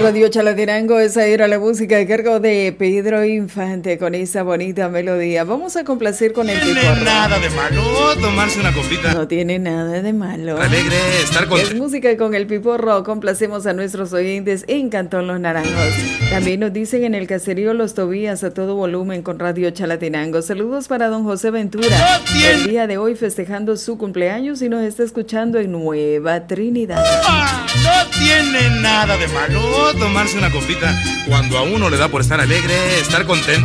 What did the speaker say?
Radio Chalatenango, esa era la música a cargo de Pedro Infante con esa bonita melodía. Vamos a complacer con el piporro. No tiene nada de malo tomarse una copita. No tiene nada de malo. Alegre, estar contento. Es música con el piporro. Complacemos a nuestros oyentes en Cantón Los Naranjos. También nos dicen en el caserío Los Tobías a todo volumen con Radio Chalatenango. Saludos para don José Ventura. El día de hoy festejando su cumpleaños y nos está escuchando en Nueva Trinidad. No tiene nada de malo tomarse una copita cuando a uno le da por estar alegre, estar contento.